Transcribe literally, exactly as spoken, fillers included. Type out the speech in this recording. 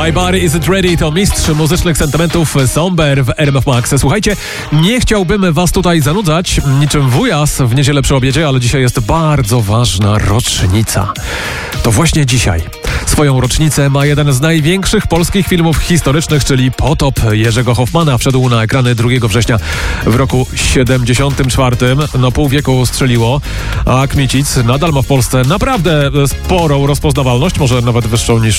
My Body Isn't Ready to mistrz muzycznych sentymentów Somber w R M F Max. Słuchajcie, nie chciałbym was tutaj zanudzać niczym wujas w niedzielę przy obiedzie, ale dzisiaj jest bardzo ważna rocznica. To właśnie dzisiaj swoją rocznicę ma jeden z największych polskich filmów historycznych, czyli Potop Jerzego Hoffmana. Wszedł na ekrany drugiego września w roku siedemdziesiątym czwartym. No pół wieku strzeliło, a Kmicic nadal ma w Polsce naprawdę sporą rozpoznawalność, może nawet wyższą niż